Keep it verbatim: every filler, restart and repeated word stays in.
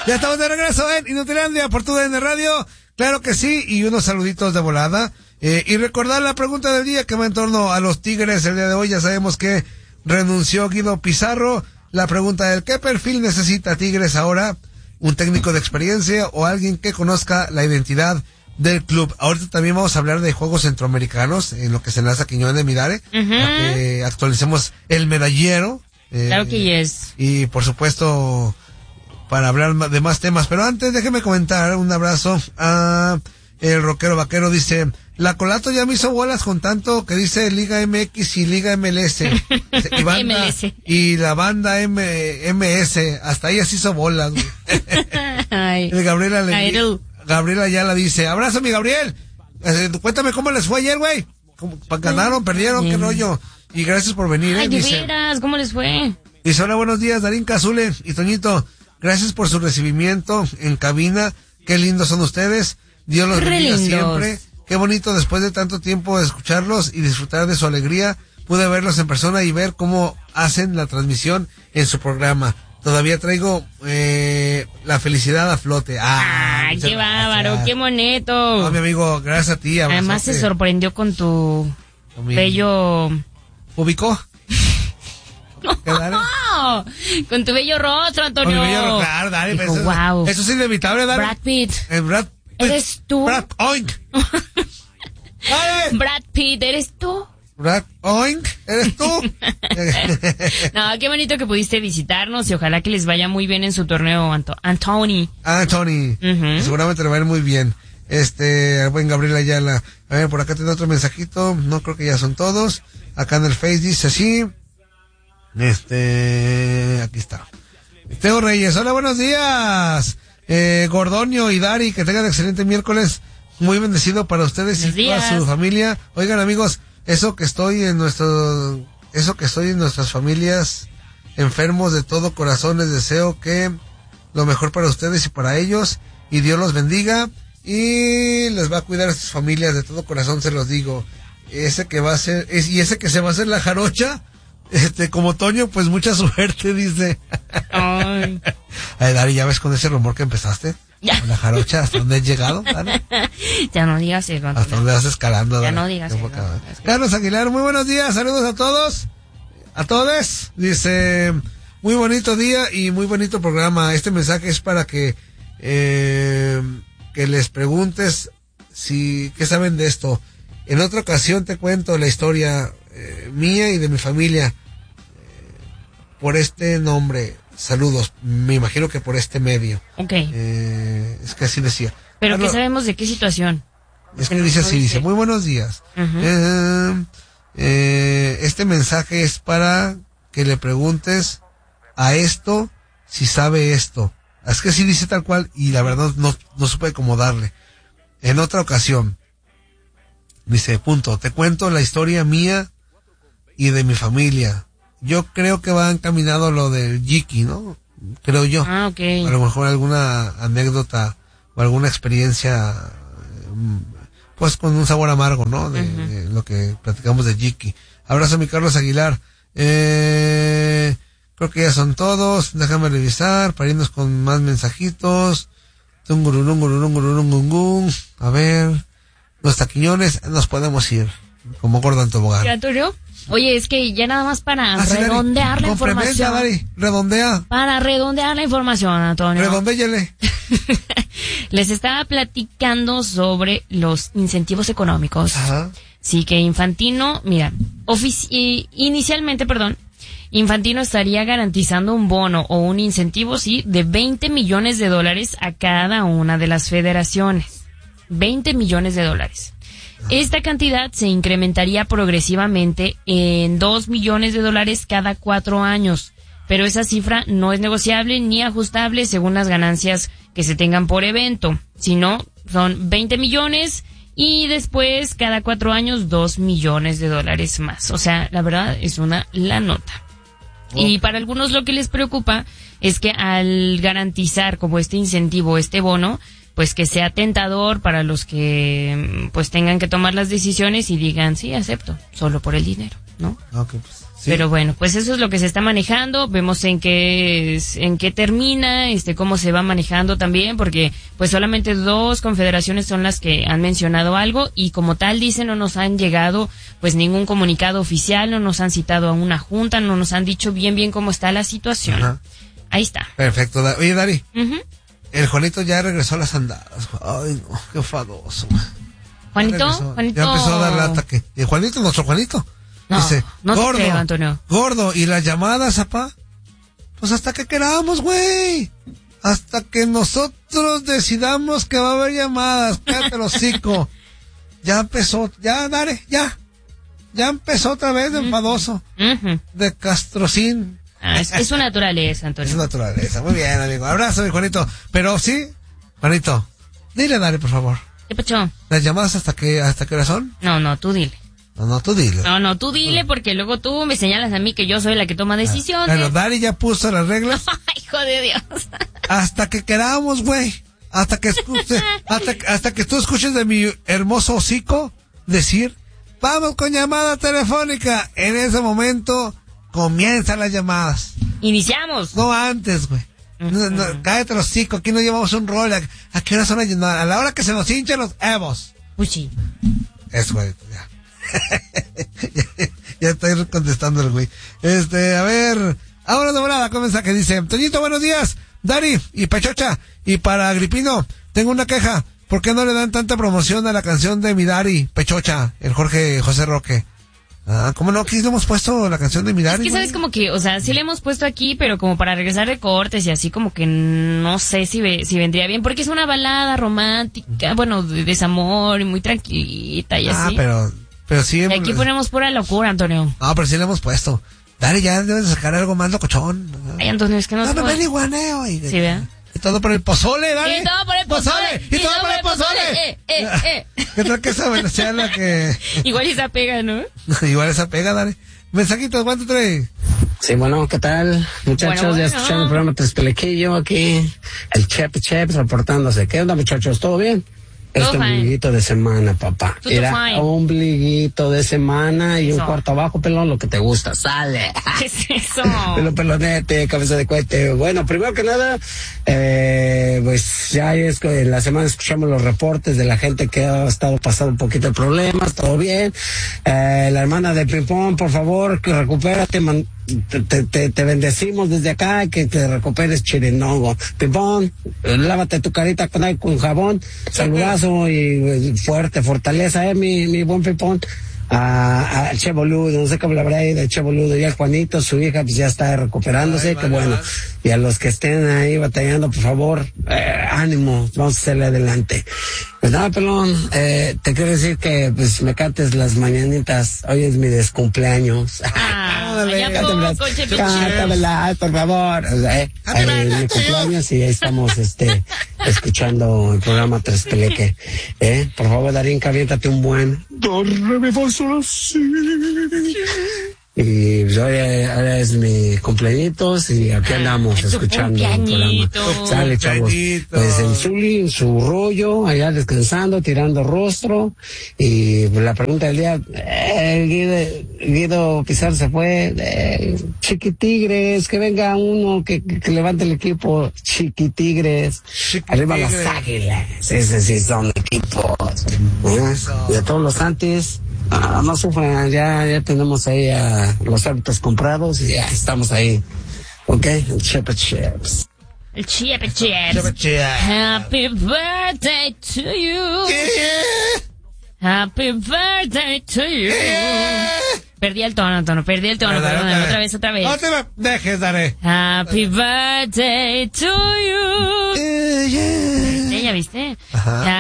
Ya estamos de regreso en Inutilandia por tu D N Radio. Claro que sí, y unos saluditos de volada. Eh, y recordar la pregunta del día que va en torno a los Tigres el día de hoy. Ya sabemos que renunció Guido Pizarro. La pregunta del ¿qué perfil necesita Tigres ahora? ¿Un técnico de experiencia o alguien que conozca la identidad del club? Ahorita también vamos a hablar de juegos centroamericanos, en lo que se enlaza Quiñones de Midare, uh-huh. para que actualicemos el medallero. Eh, claro que yes. Y por supuesto, para hablar de más temas. Pero antes, déjeme comentar un abrazo a el rockero vaquero. Dice, la Colato ya me hizo bolas con tanto que dice Liga M X y Liga M L S. Y, banda, M L S. Y la banda M, MS. Hasta ella se hizo bolas. Ay, el Gabriela le, Gabriela ya la dice, abrazo mi Gabriel. Eh, cuéntame cómo les fue ayer, güey. ¿Ganaron, perdieron? ¿Qué rollo? Y gracias por venir. Ay, eh, de dice, veras, ¿cómo les fue? Dice, hola, buenos días, Darín Cazule y Toñito. Gracias por su recibimiento en cabina. Qué lindos son ustedes. Dios los bendiga siempre. Qué bonito después de tanto tiempo de escucharlos y disfrutar de su alegría. Pude verlos en persona y ver cómo hacen la transmisión en su programa. Todavía traigo eh, la felicidad a flote. Ah, ¡Ay, qué bárbaro! ¡Qué bonito! No, mi amigo, gracias a ti. Abrazote. Además se sorprendió con tu con mi... bello... ¿Ubicó? No, con tu bello rostro, Antonio. Con mi bello rostro, claro, Dani. Dijo, eso, wow. Eso es inevitable, Dani. Brad Pitt. Eh, Brad Pitt. ¿Eres tú? Brad Oink. Brad Pitt, ¿eres tú? Brad Oink, ¿eres tú? No, qué bonito que pudiste visitarnos y ojalá que les vaya muy bien en su torneo, Anto- Anthony. Anthony. Uh-huh. Seguramente le va a ir muy bien. Este, buen Gabriel Ayala. A ver, por acá tiene otro mensajito. No creo que ya son todos. Acá en el Face dice así. Este, aquí está. Teo Reyes, hola, buenos días. Eh, Gordonio y Dari, que tengan excelente miércoles. Muy bendecido para ustedes y toda su familia. Oigan, amigos, eso que estoy en nuestro, eso que estoy en nuestras familias enfermos de todo corazón, les deseo que lo mejor para ustedes y para ellos, y Dios los bendiga y les va a cuidar a sus familias de todo corazón, se los digo. Ese que va a ser, es, y ese que se va a hacer la jarocha, este, como Toño, pues mucha suerte, dice. Ay. Ay, Dari, ¿ya ves con ese rumor que empezaste? Ya. La jarocha, ¿hasta dónde has llegado, Dari? Ya no digas eso, Antonio. ¿Hasta dónde vas escalando, Dari? Ya no digas eso. Carlos Aguilar, muy buenos días, saludos a todos, a todos. Dice, muy bonito día y muy bonito programa. Este mensaje es para que, eh, que les preguntes si, ¿qué saben de esto? En otra ocasión te cuento la historia eh, mía y de mi familia eh, por este nombre. Saludos, me imagino que por este medio. Ok. Eh, es que así decía. ¿Pero Carlos, qué sabemos de qué situación? Es que dice así, dice, muy buenos días. Uh-huh. Eh, eh, este mensaje es para que le preguntes a esto si sabe esto. Es que sí dice tal cual y la verdad no, no supe cómo darle. En otra ocasión. Dice, punto, te cuento la historia mía y de mi familia. Yo creo que va encaminado lo del Yiki, ¿no? Creo yo. Ah, ok. A lo mejor alguna anécdota o alguna experiencia, pues con un sabor amargo, ¿no? De, uh-huh. de lo que platicamos de Yiki. Abrazo a mi Carlos Aguilar. Eh, creo que ya son todos. Déjame revisar para irnos con más mensajitos. Tungururungururungururungungun. A ver. Los taquiñones, nos podemos ir. Como Gordon Tobogán. ¿Ya, Antonio? Oye, es que ya nada más para ah, redondear sí, la información. Dari, redondea. Para redondear la información, Antonio. Redondéyale. Les estaba platicando sobre los incentivos económicos. Ajá. Sí, que Infantino, mira, ofici- inicialmente, perdón, Infantino estaría garantizando un bono o un incentivo, sí, de veinte millones de dólares a cada una de las federaciones. veinte millones de dólares. Esta cantidad se incrementaría progresivamente en dos millones de dólares cada cuatro años, pero esa cifra no es negociable ni ajustable según las ganancias que se tengan por evento, sino son veinte millones y después cada cuatro años dos millones de dólares más. O sea, la verdad es una la nota. Okay. Y para algunos lo que les preocupa es que al garantizar como este incentivo, este bono, pues que sea tentador para los que pues tengan que tomar las decisiones y digan, sí, acepto, solo por el dinero, ¿no? Ok, pues Sí. Pero bueno, pues eso es lo que se está manejando, vemos en qué en qué termina, este cómo se va manejando también, porque pues solamente dos confederaciones son las que han mencionado algo y como tal dicen no nos han llegado pues ningún comunicado oficial, no nos han citado a una junta, no nos han dicho bien bien cómo está la situación. Ajá. Ahí está. Perfecto. Oye, Dari, uh-huh. El Juanito ya regresó a las andadas. Ay, no, qué fadoso. Juanito, ya Juanito. Ya empezó a darle ataque. Y Juanito, nuestro Juanito. No, dice, no gordo, te creo, Antonio. Gordo, ¿y las llamadas, apá? Pues hasta que queramos, güey. Hasta que nosotros decidamos que va a haber llamadas. Cállate el hocico. Ya empezó, ya, dale, ya. Ya empezó otra vez de enfadoso. Uh-huh. De castrocín. Ah, es, es su naturaleza, Antonio. Es su naturaleza. Muy bien, amigo. Abrazo, mi Juanito. Pero sí, Juanito, dile, dale, por favor. ¿Qué pacho? ¿Las llamadas hasta qué, hasta qué hora son? No, no, tú dile. No, no, tú dile. No, no, tú dile porque luego tú me señalas a mí que yo soy la que toma decisiones. Bueno, Dari ya puso las reglas. Hijo de Dios. Hasta que queramos, güey. Hasta que escuche, hasta, hasta que tú escuches de mi hermoso hocico decir, vamos con llamada telefónica. En ese momento comienzan las llamadas. Iniciamos. No antes, güey. Uh-huh. No, no, cállate los hocico, aquí no llevamos un rol. ¿A, a qué hora son las llamadas? A la hora que se nos hinchan los evos. Uy, sí. Eso, güey, ya. ya, ya estoy contestando el güey. Este, a ver, ahora de volada con mensaje dice, Toñito, buenos días, Dari y Pechocha, y para Agripino, tengo una queja, ¿por qué no le dan tanta promoción a la canción de mi Dari, Pechocha, el Jorge José Roque? Ah, ¿cómo no? Aquí le hemos puesto la canción de mi Dari. Es que sabes como que, o sea, sí le hemos puesto aquí, pero como para regresar de cortes y así como que no sé si ve, si vendría bien, porque es una balada romántica, bueno, de desamor y muy tranquilita y ah, así. Ah, pero... Pero sí, y aquí ponemos pura locura, Antonio. No, pero sí le hemos puesto. Dale, ya debes sacar algo más locochón. Ay, Antonio, es que no... Dame el iguaneo. Y, sí, ¿verdad? Y todo por el pozole, dale. Y todo por el pozole. Y, y todo, todo por el pozole. pozole. Eh, eh, eh. ¿Qué tal que esa venezolana que... Igual esa pega, ¿no? Igual esa pega, dale. Mensajitos, ¿cuánto trae? Sí, bueno, ¿qué tal? Muchachos, bueno, bueno. Ya escuchando el programa Tres Pelequillo aquí. El Chep Chep reportándose. ¿Qué onda, muchachos? ¿Todo bien? Este ombliguito de semana, papá. Era ombliguito de semana y un cuarto abajo, pelón, lo que te gusta. ¡Sale! ¿Qué es eso? Pelo pelonete, cabeza de cohete. Bueno, primero que nada, eh, pues ya es que en la semana escuchamos los reportes de la gente que ha estado pasando un poquito de problemas, todo bien. Eh, la hermana de Pipón, por favor, que recupérate, man. Te, te, te bendecimos desde acá, que te recuperes, Chirinongo. Pipón, lávate tu carita con, ahí, con jabón, saludazo y fuerte, fortaleza, eh, mi, mi buen Pipón. A, a Che Boludo, no sé cómo le habrá ido, Che Boludo, y al Juanito, su hija, pues ya está recuperándose, ay, que vale, bueno. Y a los que estén ahí batallando, por favor, eh, ánimo, vamos a hacerle adelante. Pues nada, pelón, eh, te quiero decir que, pues, me cantes las mañanitas, hoy es mi descumpleaños. Ah, cántamelas, cántamelas, por favor. O sea, eh, eh, mi cumpleaños y ahí estamos, este, escuchando el programa Tres Peleque. Eh, por favor, Darín, aviéntate un buen... Y pues hoy ahora es mi cumpleaños y aquí andamos escuchando el programa. Sale, chavos. Pues el Zuli, en su rollo, allá descansando, tirando rostro. Y pues, la pregunta del día, eh, Guido, Guido Pizarro se fue, eh, Chiquitigres, que venga uno que, que, que levante el equipo, Chiquitigres. Arriba las Águilas, ese sí son equipos. ¿Eh? Y de todos los antes, Ah, no sufran, ya, ya tenemos ahí a los hábitos comprados y ya estamos ahí. Ok, el Chepe Chips. El Chepe Chips. Happy birthday to you. Yeah. Happy birthday to you. Yeah. Perdí el tono, tono, perdí el tono, perdón, otra, otra vez, otra vez. No te me dejes, daré. Happy birthday to you. Yeah, yeah. ¿Ya viste? Ajá.